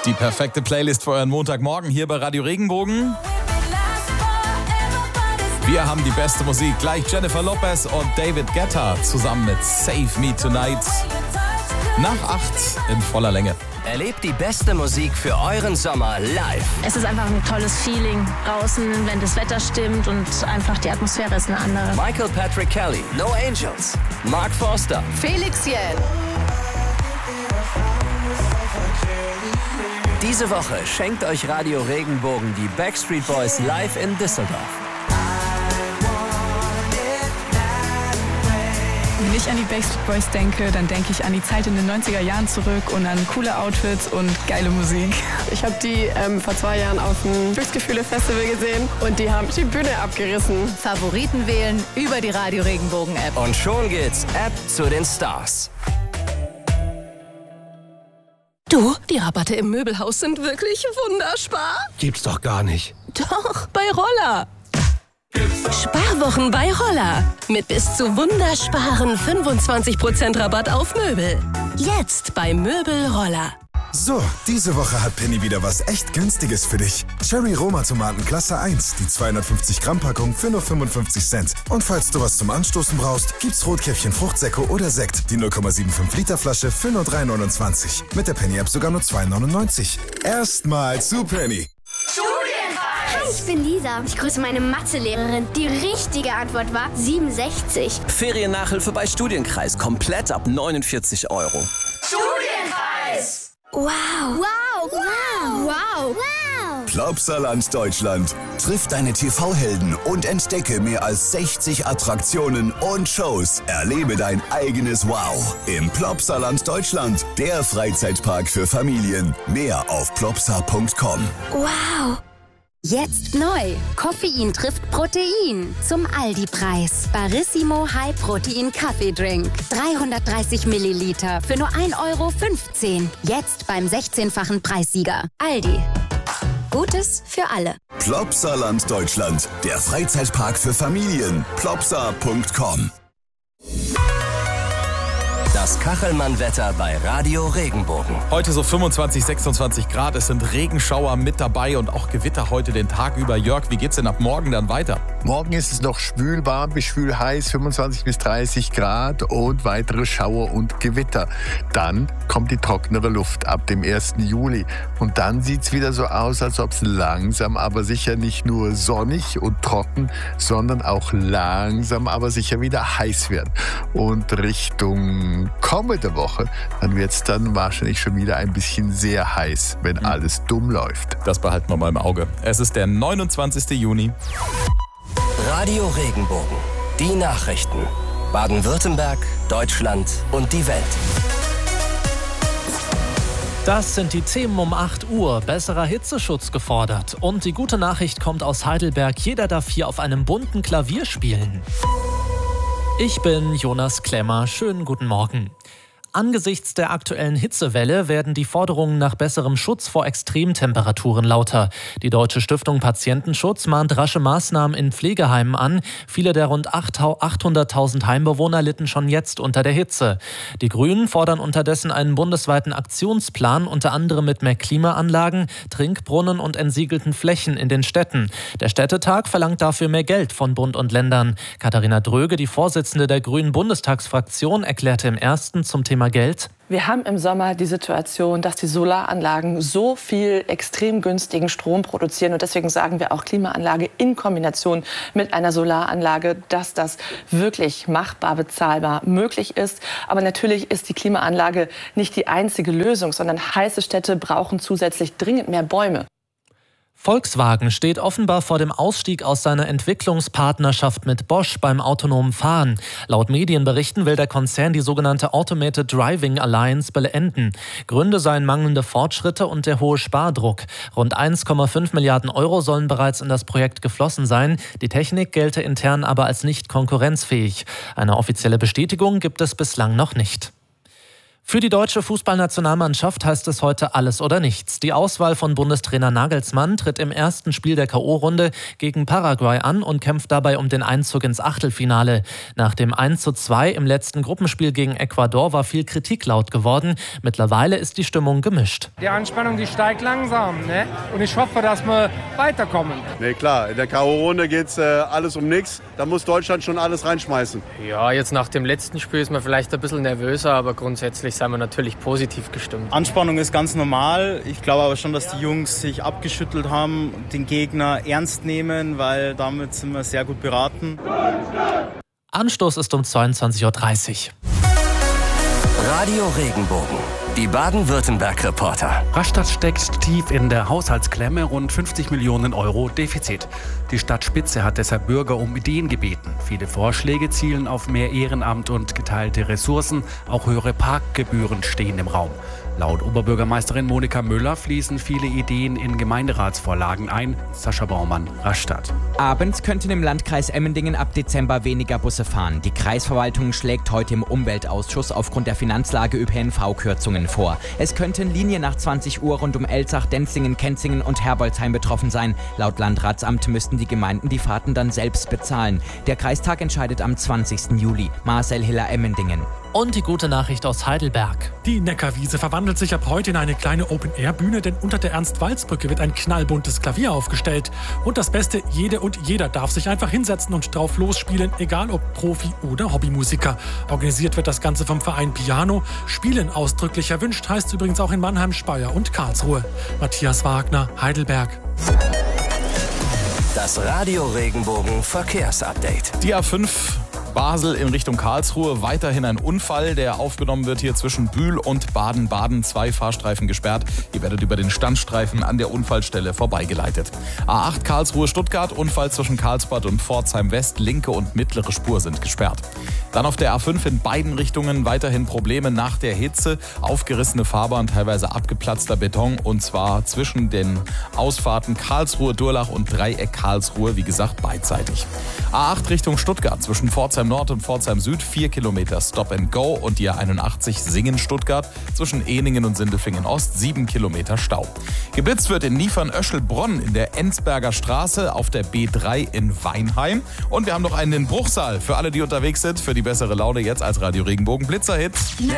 Die perfekte Playlist für euren Montagmorgen hier bei Radio Regenbogen. Wir haben die beste Musik. Gleich Jennifer Lopez und David Guetta zusammen mit Save Me Tonight. Nach 8 in voller Länge. Erlebt die beste Musik für euren Sommer live. Es ist einfach ein tolles Feeling draußen, wenn das Wetter stimmt und einfach die Atmosphäre ist eine andere. Michael Patrick Kelly, No Angels, Mark Forster, Felix Jähn. Diese Woche schenkt euch Radio Regenbogen die Backstreet Boys live in Düsseldorf. Wenn ich an die Backstreet Boys denke, dann denke ich an die Zeit in den 90er Jahren zurück und an coole Outfits und geile Musik. Ich habe die vor 2 Jahren auf dem Glücksgefühle-Festival gesehen und die haben die Bühne abgerissen. Favoriten wählen über die Radio Regenbogen-App. Und schon geht's App zu den Stars. Du, die Rabatte im Möbelhaus sind wirklich wunderbar. Gibt's doch gar nicht. Doch, bei Roller. Sparwochen bei Roller. Mit bis zu wundersparen 25% Rabatt auf Möbel. Jetzt bei Möbel Roller. So, diese Woche hat Penny wieder was echt Günstiges für dich. Cherry Roma Tomaten Klasse 1, die 250 Gramm Packung für nur 55 Cent. Und falls du was zum Anstoßen brauchst, gibt's Rotkäppchen Fruchtsäcke oder Sekt, die 0,75 Liter Flasche für nur 3,29. Mit der Penny App sogar nur 2,99. Erstmal zu Penny. Hi, ich bin Lisa. Ich grüße meine Mathelehrerin. Die richtige Antwort war 67. Feriennachhilfe bei Studienkreis komplett ab 49 €. Studienkreis! Wow. Wow. Wow. Wow. Wow. Plopsaland Deutschland. Triff deine TV-Helden und entdecke mehr als 60 Attraktionen und Shows. Erlebe dein eigenes Wow im Plopsaland Deutschland. Der Freizeitpark für Familien. Mehr auf plopsa.com. Wow. Jetzt neu. Koffein trifft Protein. Zum Aldi-Preis. Barissimo High Protein Kaffeedrink. 330 Milliliter für nur 1,15 €. Jetzt beim 16-fachen Preissieger. Aldi. Gutes für alle. Plopsaland Deutschland. Der Freizeitpark für Familien. plopsa.com. Das Kachelmann-Wetter bei Radio Regenbogen. Heute so 25, 26 Grad. Es sind Regenschauer mit dabei und auch Gewitter heute den Tag über. Jörg, wie geht's denn ab morgen dann weiter? Morgen ist es noch schwül warm bis schwül heiß, 25 bis 30 Grad und weitere Schauer und Gewitter. Dann kommt die trockenere Luft ab dem 1. Juli. Und dann sieht's wieder so aus, als ob es langsam, aber sicher nicht nur sonnig und trocken, sondern auch langsam, aber sicher wieder heiß wird. Und Richtung kommende Woche, dann wird es dann wahrscheinlich schon wieder ein bisschen sehr heiß, wenn alles dumm läuft. Das behalten wir mal im Auge. Es ist der 29. Juni. Radio Regenbogen. Die Nachrichten. Baden-Württemberg, Deutschland und die Welt. Das sind die Themen um 8 Uhr. Besserer Hitzeschutz gefordert. Und die gute Nachricht kommt aus Heidelberg. Jeder darf hier auf einem bunten Klavier spielen. Ich bin Jonas Klemmer. Schönen guten Morgen. Angesichts der aktuellen Hitzewelle werden die Forderungen nach besserem Schutz vor Extremtemperaturen lauter. Die Deutsche Stiftung Patientenschutz mahnt rasche Maßnahmen in Pflegeheimen an. Viele der rund 800.000 Heimbewohner litten schon jetzt unter der Hitze. Die Grünen fordern unterdessen einen bundesweiten Aktionsplan, unter anderem mit mehr Klimaanlagen, Trinkbrunnen und entsiegelten Flächen in den Städten. Der Städtetag verlangt dafür mehr Geld von Bund und Ländern. Katharina Dröge, die Vorsitzende der Grünen Bundestagsfraktion, erklärte im Ersten zum Thema Geld: Wir haben im Sommer die Situation, dass die Solaranlagen so viel extrem günstigen Strom produzieren. Und deswegen sagen wir auch Klimaanlage in Kombination mit einer Solaranlage, dass das wirklich machbar, bezahlbar möglich ist. Aber natürlich ist die Klimaanlage nicht die einzige Lösung, sondern heiße Städte brauchen zusätzlich dringend mehr Bäume. Volkswagen steht offenbar vor dem Ausstieg aus seiner Entwicklungspartnerschaft mit Bosch beim autonomen Fahren. Laut Medienberichten will der Konzern die sogenannte Automated Driving Alliance beenden. Gründe seien mangelnde Fortschritte und der hohe Spardruck. Rund 1,5 Milliarden Euro sollen bereits in das Projekt geflossen sein. Die Technik gelte intern aber als nicht konkurrenzfähig. Eine offizielle Bestätigung gibt es bislang noch nicht. Für die deutsche Fußballnationalmannschaft heißt es heute alles oder nichts. Die Auswahl von Bundestrainer Nagelsmann tritt im ersten Spiel der K.O.-Runde gegen Paraguay an und kämpft dabei um den Einzug ins Achtelfinale. Nach dem 1:2 im letzten Gruppenspiel gegen Ecuador war viel Kritik laut geworden. Mittlerweile ist die Stimmung gemischt. Die Anspannung, die steigt langsam, ne? Und ich hoffe, dass wir weiterkommen. Nee, klar, in der K.O.-Runde geht's alles um nichts. Da muss Deutschland schon alles reinschmeißen. Ja, jetzt nach dem letzten Spiel ist man vielleicht ein bisschen nervöser, aber grundsätzlich sind wir natürlich positiv gestimmt. Anspannung ist ganz normal. Ich glaube aber schon, dass die Jungs sich abgeschüttelt haben, den Gegner ernst nehmen, weil damit sind wir sehr gut beraten. Anstoß ist um 22:30 Uhr. Radio Regenbogen. Die Baden-Württemberg-Reporter. Rastatt steckt tief in der Haushaltsklemme, rund 50 Millionen Euro Defizit. Die Stadtspitze hat deshalb Bürger um Ideen gebeten. Viele Vorschläge zielen auf mehr Ehrenamt und geteilte Ressourcen. Auch höhere Parkgebühren stehen im Raum. Laut Oberbürgermeisterin Monika Müller fließen viele Ideen in Gemeinderatsvorlagen ein. Sascha Baumann, Rastatt. Abends könnten im Landkreis Emmendingen ab Dezember weniger Busse fahren. Die Kreisverwaltung schlägt heute im Umweltausschuss aufgrund der Finanzlage ÖPNV-Kürzungen vor. Es könnten Linien nach 20 Uhr rund um Elzach, Denzlingen, Kenzingen und Herbolzheim betroffen sein. Laut Landratsamt müssten die Gemeinden die Fahrten dann selbst bezahlen. Der Kreistag entscheidet am 20. Juli. Marcel Hiller, Emmendingen. Und die gute Nachricht aus Heidelberg. Die Neckarwiese verwandelt sich ab heute in eine kleine Open-Air-Bühne, denn unter der Ernst-Walz-Brücke wird ein knallbuntes Klavier aufgestellt. Und das Beste, jede und jeder darf sich einfach hinsetzen und drauf losspielen, egal ob Profi oder Hobbymusiker. Organisiert wird das Ganze vom Verein Piano. Spielen ausdrücklich erwünscht heißt übrigens auch in Mannheim, Speyer und Karlsruhe. Matthias Wagner, Heidelberg. Das Radio Regenbogen Verkehrsupdate. Die A5 Basel in Richtung Karlsruhe. Weiterhin ein Unfall, der aufgenommen wird hier zwischen Bühl und Baden-Baden. 2 Fahrstreifen gesperrt. Ihr werdet über den Standstreifen an der Unfallstelle vorbeigeleitet. A8 Karlsruhe-Stuttgart. Unfall zwischen Karlsbad und Pforzheim West. Linke und mittlere Spur sind gesperrt. Dann auf der A5 in beiden Richtungen weiterhin Probleme nach der Hitze. Aufgerissene Fahrbahn, teilweise abgeplatzter Beton. Und zwar zwischen den Ausfahrten Karlsruhe-Durlach und Dreieck Karlsruhe. Wie gesagt, beidseitig. A8 Richtung Stuttgart zwischen Pforzheim Nord und Pforzheim Süd 4 Kilometer Stop and Go und die A81 Singen-Stuttgart zwischen Ehningen und Sindelfingen Ost 7 Kilometer Stau. Geblitzt wird in Niefern-Öschelbronn in der Enzberger Straße auf der B3 in Weinheim. Und wir haben noch einen in Bruchsal für alle, die unterwegs sind. Für die bessere Laune jetzt als Radio Regenbogen Blitzerhit.